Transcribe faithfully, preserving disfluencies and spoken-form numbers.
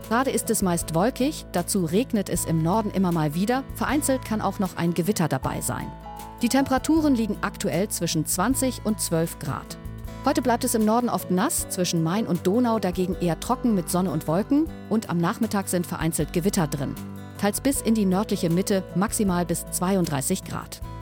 Gerade ist es meist wolkig, dazu regnet es im Norden immer mal wieder, vereinzelt kann auch noch ein Gewitter dabei sein. Die Temperaturen liegen aktuell zwischen zwanzig und zwölf Grad. Heute bleibt es im Norden oft nass, zwischen Main und Donau dagegen eher trocken mit Sonne und Wolken und am Nachmittag sind vereinzelt Gewitter drin. Teils bis in die nördliche Mitte, maximal bis zweiunddreißig Grad.